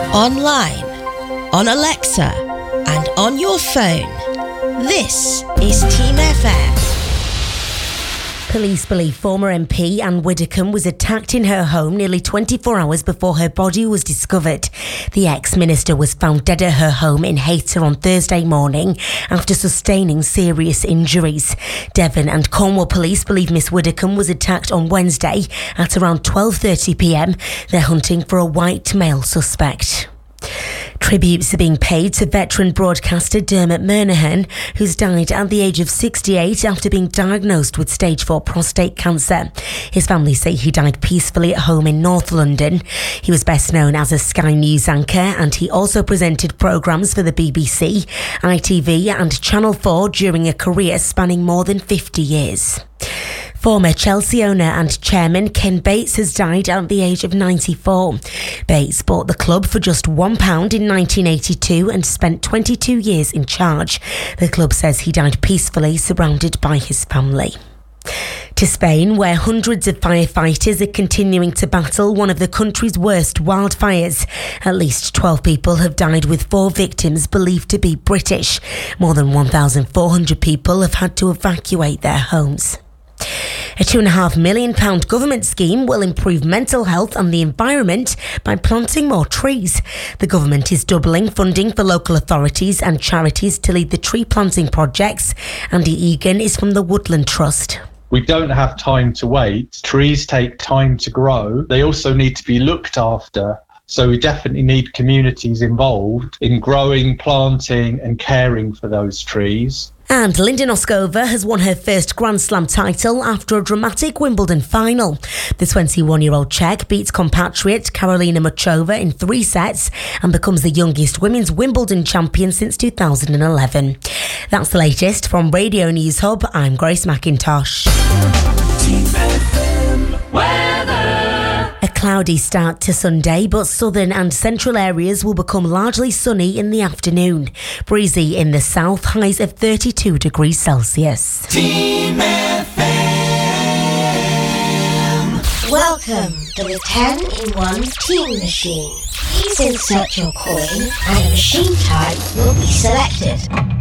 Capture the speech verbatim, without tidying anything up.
online, on Alexa, and on your phone. This is Team F M. Police believe former M P Anne Widdecombe was attacked in her home nearly twenty-four hours before her body was discovered. The ex-minister was found dead at her home in Hayter on Thursday morning after sustaining serious injuries. Devon and Cornwall police believe Miss Widdecombe was attacked on Wednesday at around twelve thirty p m. They're hunting for a white male suspect. Tributes are being paid to veteran broadcaster Dermot Murnaghan, who's died at the age of sixty-eight after being diagnosed with stage four prostate cancer. His family say he died peacefully at home in North London. He was best known as a Sky News anchor, and he also presented programmes for the B B C, I T V and Channel four during a career spanning more than fifty years. Former Chelsea owner and chairman Ken Bates has died at the age of ninety-four. Bates bought the club for just one pound in nineteen eighty-two and spent twenty-two years in charge. The club says he died peacefully, surrounded by his family. To Spain, where hundreds of firefighters are continuing to battle one of the country's worst wildfires. At least twelve people have died, with four victims believed to be British. More than one thousand four hundred people have had to evacuate their homes. A two point five million pounds government scheme will improve mental health and the environment by planting more trees. The government is doubling funding for local authorities and charities to lead the tree planting projects. Andy Egan is from the Woodland Trust. We don't have time to wait. Trees take time to grow. They also need to be looked after. So we definitely need communities involved in growing, planting and caring for those trees. And Linda Noskova has won her first Grand Slam title after a dramatic Wimbledon final. The twenty-one-year-old Czech beats compatriot Karolina Muchova in three sets and becomes the youngest women's Wimbledon champion since two thousand eleven. That's the latest from Radio News Hub. I'm Grace McIntosh. Team F M weather. A cloudy start to Sunday, but southern and central areas will become largely sunny in the afternoon. Breezy in the south, highs of thirty-two degrees Celsius. Team F M. Welcome to the ten in one Team Machine. Please insert your coin and a machine type will be selected.